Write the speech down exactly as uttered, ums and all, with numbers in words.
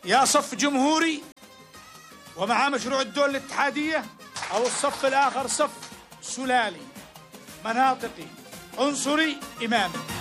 يا صف جمهوري ومع مشروع الدول الاتحادية، أو الصف الآخر صف سلالي مناطقي عنصري إمامي.